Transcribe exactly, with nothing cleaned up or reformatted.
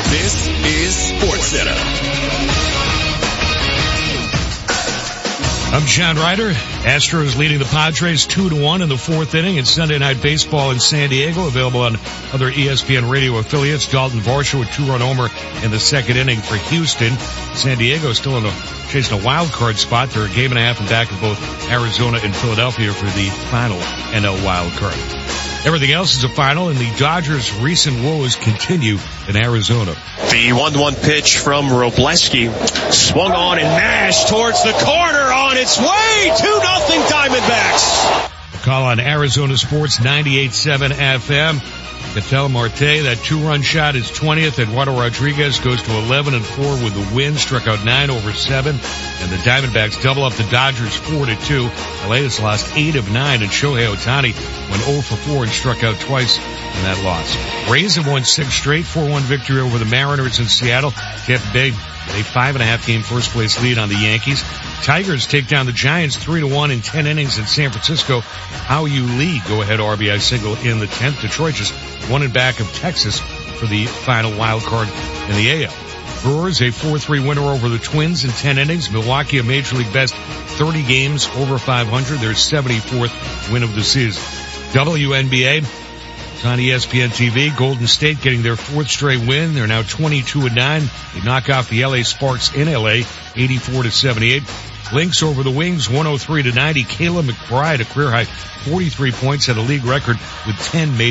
This is SportsCenter. I'm John Ryder. Astros leading the Padres two to one in the fourth inning in Sunday Night Baseball in San Diego. Available on other E S P N radio affiliates. Dalton Varsho with two-run homer in the second inning for Houston. San Diego still in a, chasing a wild card spot. They're a game and a half in back of both Arizona and Philadelphia for the final N L wild card. Everything else is a final, and the Dodgers' recent woes continue in Arizona. The one one pitch from Robleski. Swung on and mashed towards the corner on its way. two nothing Diamondbacks. A call on Arizona Sports ninety-eight point seven F M. Ketel Marte, that two-run shot is twentieth. Eduardo Rodriguez goes to eleven and four with the win. Struck out nine over seven. And the Diamondbacks double up the Dodgers four to two. L A has lost eight of nine, and Shohei Ohtani went oh for four and struck out twice in that loss. Rays have won six straight, four one victory over the Mariners in Seattle. Tampa Bay a five and a half game first place lead on the Yankees. Tigers take down the Giants three to one in ten innings in San Francisco. How you lead go ahead R B I single in the tenth. Detroit just one in back of Texas for the final wild card in the A L. Brewers a four three winner over the Twins in ten innings. Milwaukee a major league best thirty games over five hundred. Their seventy-fourth win of the season. W N B A. It's on E S P N T V. Golden State getting their fourth straight win. They're now twenty-two and nine. They knock off the L A Sparks in L A, eighty-four to seventy-eight. Lynx over the Wings, one oh three to ninety. Kayla McBride, a career high forty-three points, had a league record with ten made.